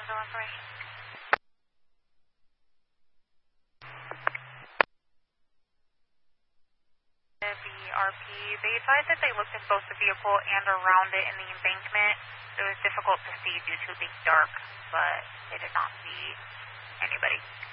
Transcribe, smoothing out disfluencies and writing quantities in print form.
Brownsville information. The RP, they advised that they looked at both the vehicle and around it in the embankment. It was difficult to see due to it being dark, but they did not see anybody.